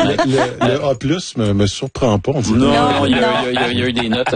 Le A+ me surprend pas. On dit Non, il y a eu des notes,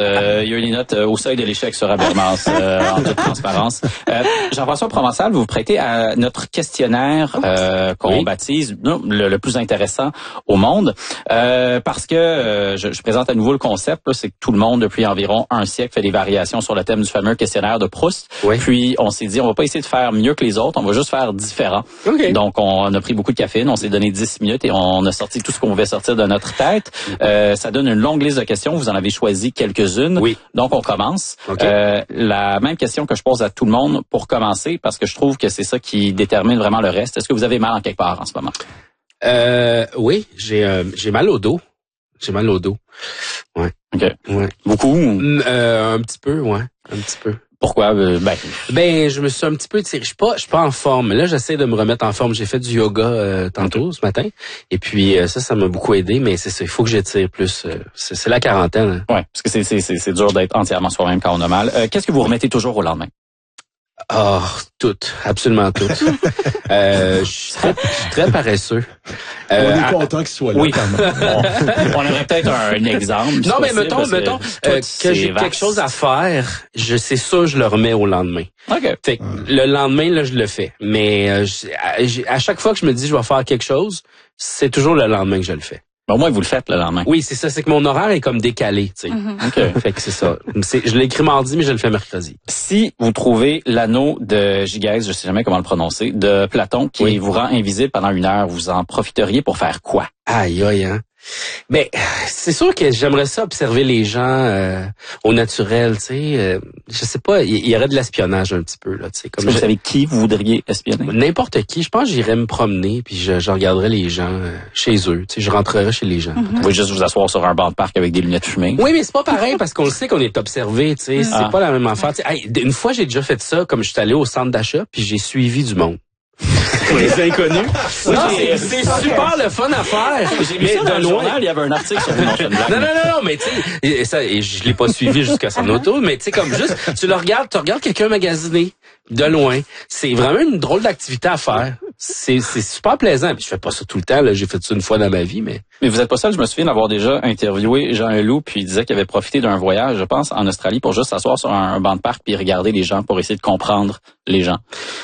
au seuil de l'échec sur Habermas, en toute transparence. Jean-François Provençal, vous vous prêtez à notre questionnaire qu'on baptise le plus intéressant au monde, parce que je présente à nouveau le concept. Là, c'est que tout le monde depuis environ un siècle fait des variations sur le thème du fameux questionnaire de Proust. Oui. Puis on s'est dit, on va pas essayer de faire mieux que les autres, on va juste faire différent. Okay. Donc on a pris beaucoup de caféine, on s'est donné 10 minutes et on a sorti tout ce qu'on pouvait sortir de notre tête. Ça donne une longue liste de questions, vous en avez choisi quelques-unes. Oui. Donc on commence. Okay. La même question que je pose à tout le monde pour commencer, parce que je trouve que c'est ça qui détermine vraiment le reste. Est-ce que vous avez mal en quelque part en ce moment? Oui, j'ai mal au dos. J'ai mal au dos. Ouais. OK. Ouais. Beaucoup? Un petit peu, ouais. Un petit peu. Pourquoi? Je me suis un petit peu tiré. Je suis pas en forme. Là, j'essaie de me remettre en forme. J'ai fait du yoga tantôt ce matin. Et puis ça m'a beaucoup aidé, mais c'est ça, il faut que j'étire plus. C'est la quarantaine. Hein. Ouais, parce que c'est dur d'être entièrement soi-même quand on a mal. Qu'est-ce que vous remettez toujours au lendemain? Ah, toutes, absolument toutes. Je suis très paresseux. On est content qu'il soit là. Oui, quand même. On aurait peut-être un exemple. Non, mais mettons que j'ai quelque chose à faire, c'est sûr je le remets au lendemain. OK. Fait que le lendemain, là, je le fais. Mais à chaque fois que je me dis je vais faire quelque chose, c'est toujours le lendemain que je le fais. Au moins, vous le faites le lendemain. Oui, c'est ça. C'est que mon horaire est comme décalé, tu sais. OK. Fait que c'est ça. Je l'ai écrit mardi, mais je le fais mercredi. Si vous trouvez l'anneau de Gygès, je sais jamais comment le prononcer, de Platon, qui vous rend invisible pendant 1 heure, vous en profiteriez pour faire quoi? Aïe, aïe, hein. Mais c'est sûr que j'aimerais ça observer les gens au naturel, tu sais. Je sais pas, il y aurait de l'espionnage un petit peu là, tu sais. Comme vous savez qui vous voudriez espionner? N'importe qui. Je pense que j'irais me promener puis je regarderais les gens chez eux. Tu sais, je rentrerais chez les gens. Vous pouvez juste vous asseoir sur un banc de parc avec des lunettes fumées. Oui, mais c'est pas pareil parce qu'on le sait qu'on est observé. Tu sais, c'est pas la même affaire. Tu sais, une fois j'ai déjà fait ça, comme je suis allé au centre d'achat puis j'ai suivi du monde. Les inconnus. Non, c'est super le fun à faire. J'ai vu ça dans le journal, il y avait un article sur Non, mais tu sais, ça, je l'ai pas suivi jusqu'à son auto, mais tu sais, comme juste, tu regardes quelqu'un magasiner de loin. C'est vraiment une drôle d'activité à faire. C'est super plaisant. Puis je fais pas ça tout le temps, là. J'ai fait ça une fois dans ma vie, mais. Mais vous êtes pas seul. Je me souviens d'avoir déjà interviewé Jean Leloup, puis il disait qu'il avait profité d'un voyage, je pense, en Australie pour juste s'asseoir sur un banc de parc puis regarder les gens pour essayer de comprendre les gens.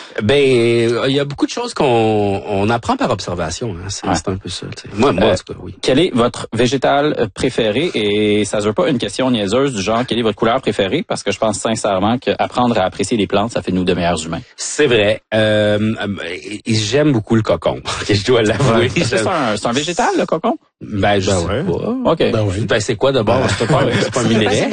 Il y a beaucoup de choses qu'on apprend par observation. Hein. C'est un peu ça. T'sais. Moi, en tout cas, oui. Quel est votre végétal préféré? Et ça se veut pas une question niaiseuse du genre quelle est votre couleur préférée? Parce que je pense sincèrement qu'apprendre à apprécier les plantes, ça fait de nous de meilleurs humains. C'est vrai. J'aime beaucoup le cocon. Je dois l'avouer. C'est un végétal, le cocon? Je sais pas. OK. C'est quoi d'abord? C'est pas un minéral.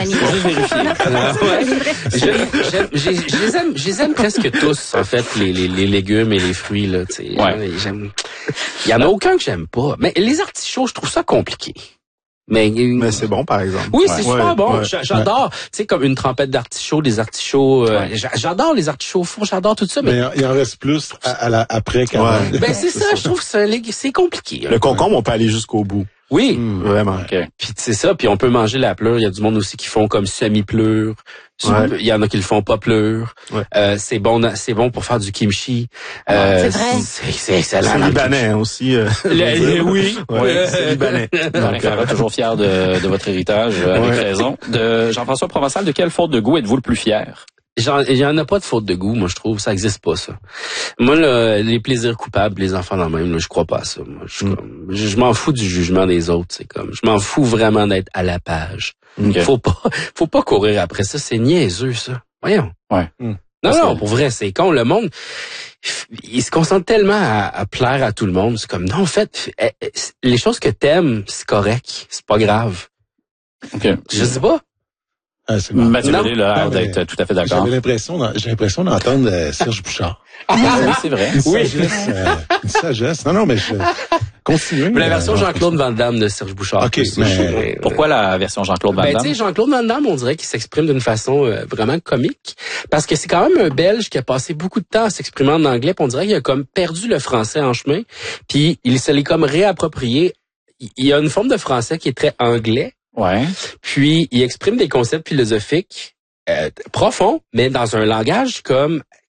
Je les aime presque tous, en fait, les légumes et les fruits, là, tu sais. Il y en a aucun que j'aime pas. Mais les artichauts, je trouve ça compliqué. Mais c'est bon, par exemple. Oui, c'est super bon. Ouais. J'adore, tu sais, comme une trempette d'artichauts, des artichauts. J'adore les artichauts au four, j'adore tout ça. Mais il en reste plus après quand même. C'est ça, je trouve que c'est compliqué. Le concombre, on peut aller jusqu'au bout. Oui, vraiment. Okay. Puis c'est ça, puis on peut manger la pleure. Il y a du monde aussi qui font comme semi-pleure. Il y en a qui le font pas pleure. C'est bon pour faire du kimchi. C'est vrai. C'est excellent. C'est libanais aussi. Oui. C'est libanais. Donc, on est toujours fier de votre héritage, avec raison. De Jean-François Provençal, de quelle faute de goût êtes-vous le plus fier? Il y en a pas de faute de goût, moi je trouve, ça existe pas ça. Moi là, les plaisirs coupables, les enfants dans le même, là, je crois pas à ça. Moi, je m'en fous du jugement des autres, c'est comme je m'en fous vraiment d'être à la page. Okay. Faut pas courir après ça, c'est niaiseux ça. Voyons. Ouais. Non, pour vrai, c'est con. Le monde, il se concentre tellement à plaire à tout le monde. C'est comme non, en fait, les choses que t'aimes, c'est correct, c'est pas grave. Okay. Je sais pas. Mathieu Bellé a l'air d'être tout à fait d'accord. J'ai l'impression d'entendre Serge Bouchard. C'est vrai. Une sagesse. Non, mais continuez. La version Jean-Claude Van Damme de Serge Bouchard. OK, mais pourquoi la version Jean-Claude Van Damme? Tu sais, Jean-Claude Van Damme, on dirait qu'il s'exprime d'une façon vraiment comique. Parce que c'est quand même un Belge qui a passé beaucoup de temps à s'exprimer en anglais. Puis on dirait qu'il a comme perdu le français en chemin. Puis il se l'est comme réapproprié. Il y a une forme de français qui est très anglais. Ouais. Puis il exprime des concepts philosophiques profonds, mais dans un langage comme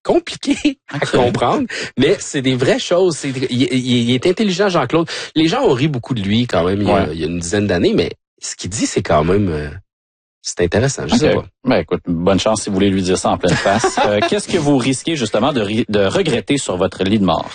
compliqué à comprendre, mais c'est des vraies choses. Il est intelligent, Jean-Claude. Les gens ont ri beaucoup de lui quand même il y a une dizaine d'années, mais ce qu'il dit, c'est quand même... c'est intéressant, je sais pas. Ben écoute, bonne chance si vous voulez lui dire ça en pleine face. Qu'est-ce que vous risquez justement de regretter sur votre lit de mort?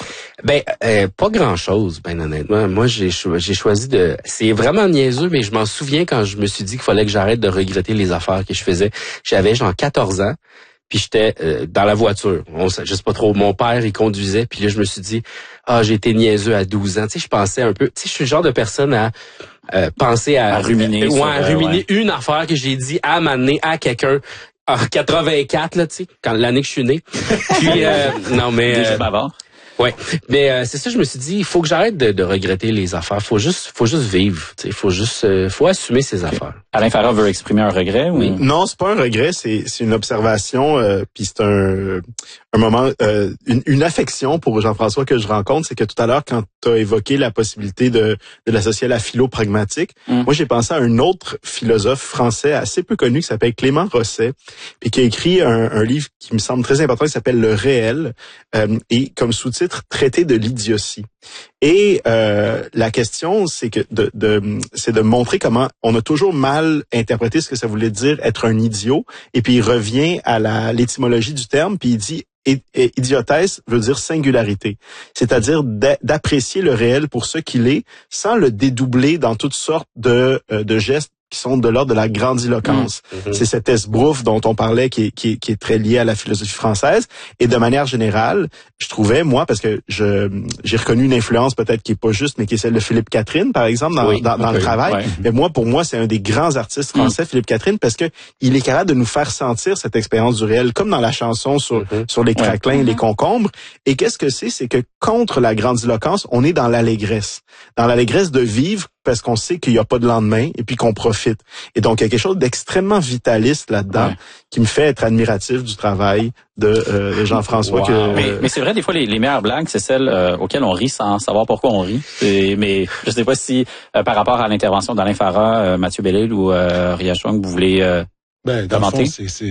Pas grand-chose, ben honnêtement. Moi, j'ai choisi de... C'est vraiment niaiseux, mais je m'en souviens quand je me suis dit qu'il fallait que j'arrête de regretter les affaires que je faisais. J'avais genre 14 ans, puis j'étais dans la voiture. Je sais pas trop, mon père, il conduisait, puis là, je me suis dit, j'ai été niaiseux à 12 ans. Tu sais, je pensais un peu... Tu sais, je suis le genre de personne à... penser à ruminer, une affaire que j'ai dit à m'amener à quelqu'un en 84 là, tu sais, quand l'année que je suis né. Puis non mais déjà bavard. Ouais, mais c'est ça, je me suis dit, il faut que j'arrête de regretter les affaires. Faut juste vivre, tu sais, faut assumer ses affaires. Alain Farah veut exprimer un regret ou? Non, c'est pas un regret, c'est une observation, puis c'est un moment, une affection pour Jean-François que je rencontre, c'est que tout à l'heure, quand tu as évoqué la possibilité de l'associer à la philo pragmatique, moi j'ai pensé à un autre philosophe français assez peu connu qui s'appelle Clément Rosset, puis qui a écrit un livre qui me semble très important, qui s'appelle Le Réel, et comme sous-titre Traité de l'idiotie. Et la question, c'est que c'est de montrer comment on a toujours mal interprété ce que ça voulait dire être un idiot, et puis il revient à l'étymologie du terme, puis il dit idiotesse veut dire singularité, c'est-à-dire d'apprécier le réel pour ce qu'il est, sans le dédoubler dans toutes sortes de gestes qui sont de l'ordre de la grandiloquence. C'est cet esbrouf dont on parlait qui est très lié à la philosophie française. Et de manière générale, je trouvais, moi, parce que j'ai reconnu une influence peut-être qui est pas juste, mais qui est celle de Philippe Catherine, par exemple, dans le travail. Ouais. Mais pour moi, c'est un des grands artistes français, Philippe Catherine, parce que il est capable de nous faire sentir cette expérience du réel, comme dans la chanson sur les craquelins, les concombres. Et qu'est-ce que c'est? C'est que contre la grandiloquence, on est dans l'allégresse. Dans l'allégresse de vivre parce qu'on sait qu'il n'y a pas de lendemain et puis qu'on profite. Et donc, il y a quelque chose d'extrêmement vitaliste là-dedans qui me fait être admiratif du travail de Jean-François. Wow. Mais c'est vrai, des fois, les meilleures blagues, c'est celles auxquelles on rit sans savoir pourquoi on rit. Mais je ne sais pas si, par rapport à l'intervention d'Alain Farah, Mathieu Bellil ou Ria Chuang, vous voulez... dans le fond,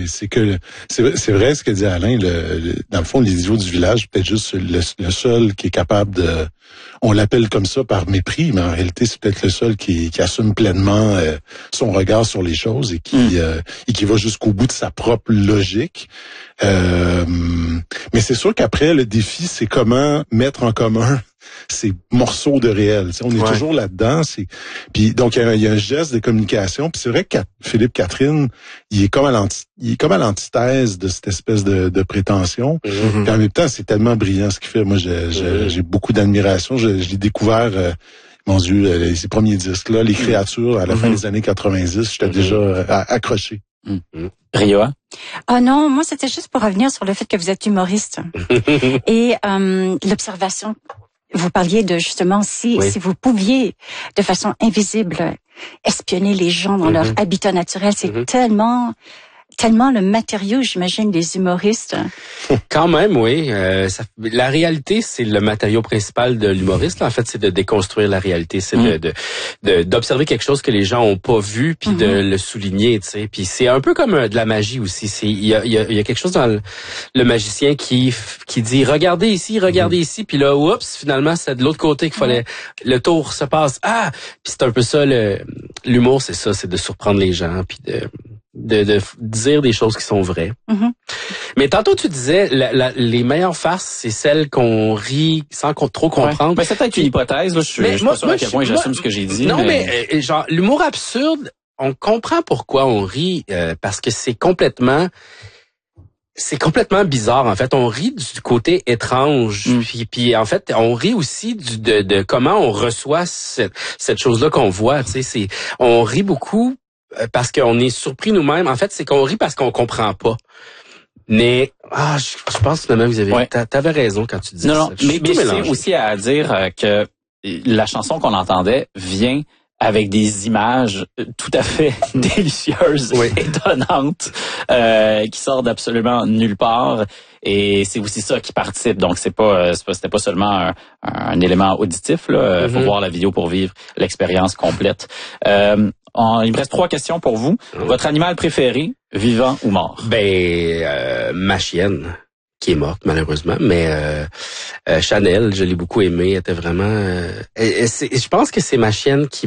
c'est vrai ce que dit Alain. Dans le fond, l'idiot du village, peut-être juste le seul qui est capable de... On l'appelle comme ça par mépris, mais en réalité, c'est peut-être le seul qui assume pleinement son regard sur les choses et qui va jusqu'au bout de sa propre logique. Mais c'est sûr qu'après, le défi, c'est comment mettre en commun ces morceaux de réel. T'sais, on est toujours là-dedans. Puis donc il y a un geste de communication. Puis c'est vrai que Philippe Catherine, il est comme à l'antithèse de cette espèce de prétention. Puis en même temps, c'est tellement brillant ce qu'il fait. Moi, j'ai beaucoup d'admiration. Je l'ai découvert. Mon Dieu, ces premiers disques-là, les créatures, à la fin des années 90, j'étais déjà accroché. Ria? Ah non, moi c'était juste pour revenir sur le fait que vous êtes humoriste. Et l'observation, vous parliez de justement si vous pouviez de façon invisible espionner les gens dans leur habitat naturel, c'est tellement le matériau, j'imagine, des humoristes. Quand même, oui. La réalité, c'est le matériau principal de l'humoriste. En fait, c'est de déconstruire la réalité, c'est d'observer quelque chose que les gens ont pas vu, puis de le souligner, tu sais. Puis c'est un peu comme de la magie aussi. Il y a quelque chose dans le magicien qui dit regardez ici, puis là, oups, finalement, c'est de l'autre côté qu'il fallait. Le tour se passe. Puis c'est un peu ça l'humour, c'est ça, c'est de surprendre les gens, puis de dire des choses qui sont vraies. Mais tantôt, tu disais, les meilleures farces, c'est celles qu'on rit sans trop comprendre. Mais c'est peut-être une hypothèse, là. Je suis pas sûr à quel point j'assume ce que j'ai dit. Non, mais genre, l'humour absurde, on comprend pourquoi on rit, parce que c'est complètement bizarre, en fait. On rit du côté étrange. Puis en fait, on rit aussi de comment on reçoit cette chose-là qu'on voit, tu sais. On rit beaucoup parce qu'on est surpris nous-mêmes. En fait, c'est qu'on rit parce qu'on comprend pas. Mais je pense que vous t'avais raison quand tu disais ça. Mais c'est aussi à dire que la chanson qu'on entendait vient avec des images tout à fait délicieuses, étonnantes, qui sortent d'absolument nulle part. Et c'est aussi ça qui participe. Donc c'était pas seulement un élément auditif, là. Faut voir la vidéo pour vivre l'expérience complète. Il me reste 3 questions pour vous. Votre animal préféré, vivant ou mort? Ma chienne. qui est morte malheureusement, mais Chanel, je l'ai beaucoup aimée, elle était vraiment je pense que c'est ma chienne qui